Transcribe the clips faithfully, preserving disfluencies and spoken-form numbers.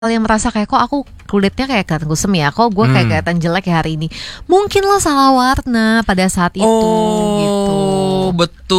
Yang merasa kayak kok aku kulitnya kayak kelihatan kusem ya, kok gue kayak Hmm. kelihatan jelek ya hari ini. Mungkin lo salah warna pada saat itu gitu. Oh,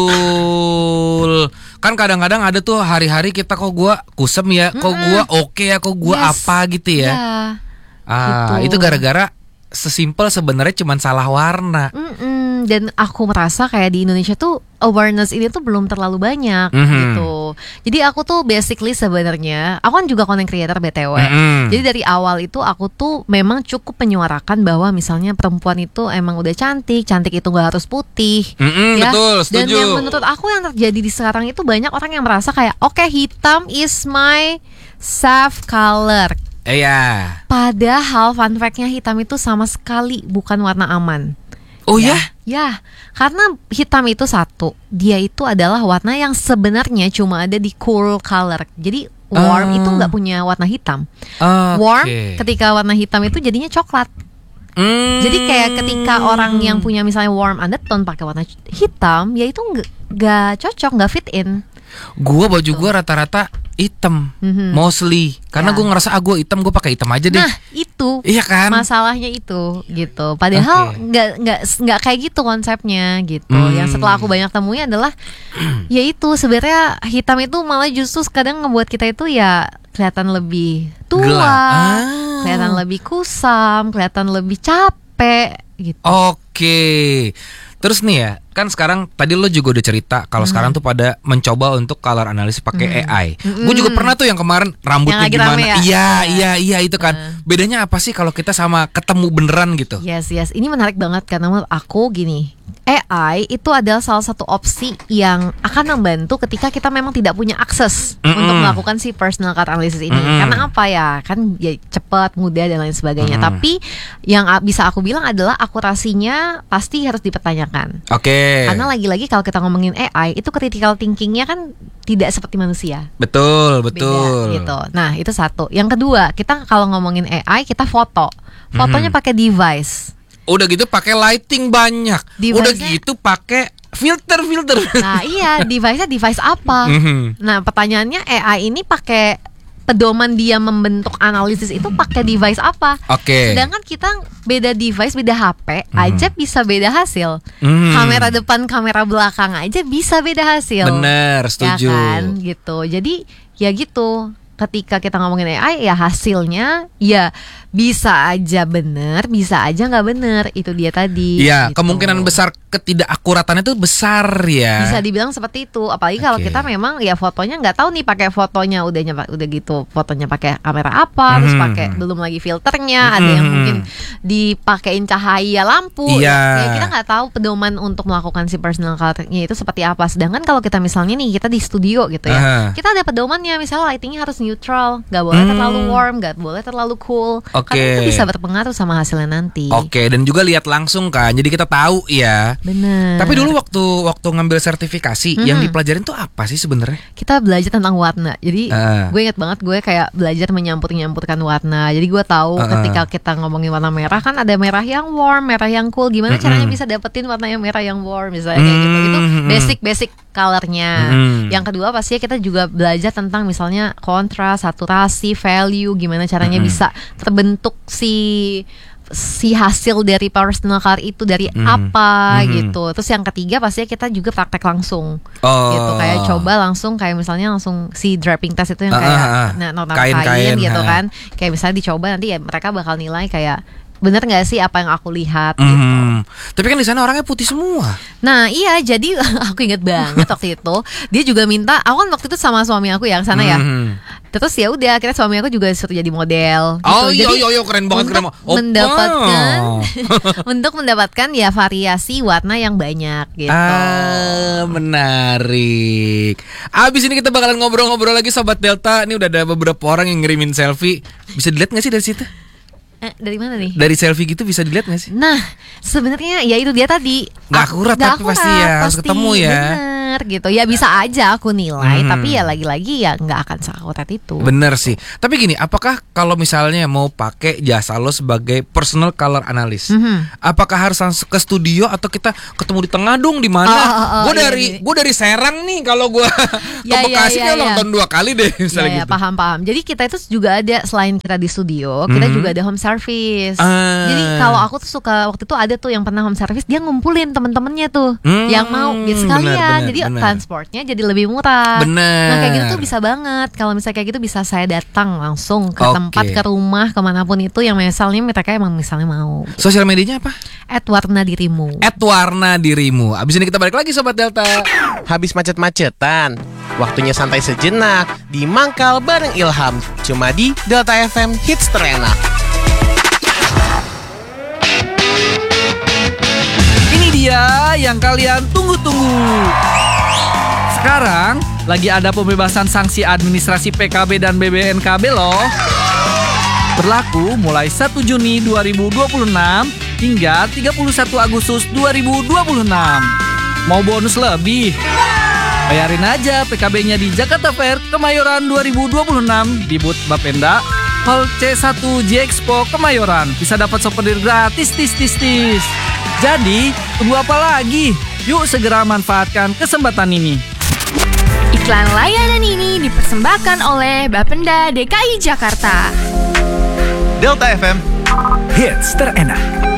betul. Kan kadang-kadang ada tuh hari-hari kita kok gua kusem ya, kok gua oke ya, kok gua Yes. apa gitu ya. Ya. Ah, gitu. itu gara-gara sesimpel sebenarnya cuman salah warna. Mm-mm. Dan aku merasa kayak di Indonesia tuh awareness ini tuh belum terlalu banyak Mhm. gitu. Jadi aku tuh basically sebenarnya, aku kan juga content creator B T W. Mhm. Jadi dari awal itu aku tuh memang cukup menyuarakan bahwa misalnya perempuan itu emang udah cantik, cantik itu gak harus putih. Mm-mm, Ya. betul, Dan setuju. yang menurut aku yang terjadi di sekarang itu banyak orang yang merasa kayak oke, hitam is my safe color. Iya. Padahal fun fact-nya hitam itu sama sekali bukan warna aman. Oh ya? Ya, karena hitam itu satu, dia itu adalah warna yang sebenarnya cuma ada di cool color. Jadi warm Ah. itu nggak punya warna hitam. Oke. Warm ketika warna hitam itu jadinya coklat. Hmm. Jadi kayak ketika orang yang punya misalnya warm undertone pakai warna hitam, ya itu nggak nggak cocok, nggak fit in. Gua baju gua rata-rata hitam, Mhm. mostly. Karena Ya. gua ngerasa ah gua hitam, gua pakai hitam aja deh. Nah itu Iya kan? masalahnya itu gitu. Padahal Oke. nggak nggak nggak kayak gitu konsepnya gitu. Hmm. Yang setelah aku banyak temui adalah ya itu sebenarnya hitam itu malah justru kadang ngebuat kita itu ya kelihatan lebih tua, Gelap. Ah. kelihatan lebih kusam, kelihatan lebih capek gitu. Oke. Terus nih ya, kan sekarang tadi lo juga udah cerita kalau sekarang tuh pada mencoba untuk color analysis pakai A I. Gue juga pernah tuh yang kemarin rambutnya Yang lagi gimana? rame ya? Iya, Iya. iya, iya itu kan. Bedanya apa sih kalau kita sama ketemu beneran gitu? Yes, yes. Ini menarik banget karena menurut aku gini, A I itu adalah salah satu opsi yang akan membantu ketika kita memang tidak punya akses Mm-mm. untuk melakukan si personal card analysis ini. Mm-mm. Karena apa ya? Kan ya cepat, mudah dan lain sebagainya. Mm-mm. Tapi yang a- bisa aku bilang adalah akurasinya pasti harus dipertanyakan. Oke. Karena lagi-lagi kalau kita ngomongin A I itu critical thinkingnya kan tidak seperti manusia. Betul, betul. Beda gitu. Nah, itu satu. Yang kedua, kita kalau ngomongin A I kita foto. Fotonya Mhm. pakai device. Udah gitu pakai lighting banyak. Udah Device-nya- gitu pakai filter-filter. Nah, iya, device-nya device apa? Mhm. Nah, pertanyaannya A I ini pakai pedoman dia membentuk analisis itu pakai device apa? Oke. Sedangkan kita beda device, beda H P aja bisa beda hasil. Hmm. Kamera depan, kamera belakang aja bisa beda hasil. Bener, Ya setuju. kan, gitu. Jadi ya gitu. Ketika kita ngomongin A I ya hasilnya ya bisa aja bener, bisa aja nggak bener. Itu dia tadi. Iya, gitu. kemungkinan besar ketidakakuratannya itu besar ya. Bisa dibilang seperti itu. Apalagi kalau Oke. kita memang ya fotonya nggak tahu nih pakai fotonya udah nyapa, udah gitu fotonya pakai kamera apa, terus Mhm. pakai belum lagi filternya, ada yang Mhm. mungkin dipakein cahaya lampu. Iya. Ya, kita nggak tahu pedoman untuk melakukan si personal colornya itu seperti apa. Sedangkan kalau kita misalnya nih kita di studio gitu ya, Aha. kita ada pedomannya. Misalnya lightingnya harus neutral, nggak boleh Hmm. terlalu warm, nggak boleh terlalu cool. Oke. Karena itu bisa berpengaruh sama hasilnya nanti. Oke, dan juga lihat langsung kan. Jadi kita tahu ya. Bener. Tapi dulu waktu waktu ngambil sertifikasi yang dipelajarin tuh apa sih sebenarnya? Kita belajar tentang warna. Jadi Ah. gue inget banget gue kayak belajar menyampur-nyampurkan warna. Jadi gue tahu Ah, ah. ketika kita ngomongin warna merah kan ada merah yang warm, merah yang cool. Gimana Mm-mm. caranya bisa dapetin warna yang merah yang warm misalnya kayak gitu. Itu Mm-mm. basic-basic colornya. Mm-mm. Yang kedua pasti kita juga belajar tentang misalnya kontras, saturasi, value, gimana caranya Mm-mm. bisa terbentuk si si hasil dari personal color itu dari Mm. apa Mhm. gitu. Terus yang ketiga pasti kita juga praktek langsung Oh. gitu, kayak coba langsung kayak misalnya langsung si draping test itu yang Ah, kayak ah, ah. nah, nota Kain-kain, kain gitu ah. kan, kayak misalnya dicoba nanti ya mereka bakal nilai kayak bener nggak sih apa yang aku lihat gitu. Mhm. Tapi kan di sana orangnya putih semua. Nah iya, jadi aku inget banget waktu itu dia juga minta, aku kan waktu itu sama suami aku yang sana ya. Mhm. Terus ya udah akhirnya suami aku juga suruh jadi model gitu. Oh iya Jadi iya iya keren banget keren untuk banget. Oh, mendapatkan wow. untuk mendapatkan ya variasi warna yang banyak gitu. Ah, menarik. Abis ini kita bakalan ngobrol-ngobrol lagi Sobat Delta. Ini udah ada beberapa orang yang ngirimin selfie. Bisa dilihat nggak sih dari situ? Eh, dari mana nih? Dari selfie gitu bisa dilihat nggak sih? Nah, sebenarnya ya itu dia tadi. Nggak akurat Nggak tapi pasti ya, harus ketemu ya. Bener. bener gitu. Ya bisa aja aku nilai, Hmm. tapi ya lagi-lagi ya nggak akan seakurat itu. Bener sih. Tapi gini, apakah kalau misalnya mau pakai jasa lo sebagai personal color analyst, Mhm. apakah harus langsung ke studio atau kita ketemu di tengah dong di mana? Oh, oh, oh, gue iya, dari iya. gue dari Serang nih, kalau gue ke Ya, ya, Bekasi ya, kan ya. nonton dua kali deh Ya, misalnya ya, gitu. paham-paham. Jadi kita itu juga ada, selain kita di studio, kita Mhm. juga ada home service. Ah. Jadi kalau aku tuh suka, waktu itu ada tuh yang pernah home service, dia ngumpulin temen-temennya tuh Hmm, yang mau gitu sekalian. benar, benar, Jadi benar. transportnya jadi lebih murah. Bener. Nah kayak gitu tuh bisa banget. Kalau misalnya kayak gitu bisa saya datang langsung ke Oke. tempat, ke rumah, kemanapun itu yang misalnya mereka emang misalnya mau. Sosial medianya apa? At warna dirimu. At warna dirimu. Abis ini kita balik lagi Sobat Delta. Habis macet-macetan, waktunya santai sejenak di Mangkal bareng Ilham. Cuma di Delta F M Hits terenak. Ini dia yang kalian tunggu-tunggu. Sekarang lagi ada pembebasan sanksi administrasi P K B dan B B N K B loh. Berlaku mulai satu Juni dua ribu dua puluh enam hingga tiga puluh satu Agustus dua ribu dua puluh enam. Mau bonus lebih? Bayarin aja P K B-nya di Jakarta Fair Kemayoran dua ribu dua puluh enam di Booth Bapenda Hall C satu J Expo Kemayoran. Bisa dapat souvenir gratis tis tis tis. Jadi, tunggu apa lagi? Yuk segera manfaatkan kesempatan ini. Iklan layanan ini dipersembahkan oleh Bapenda D K I Jakarta. Delta F M Hits terenak.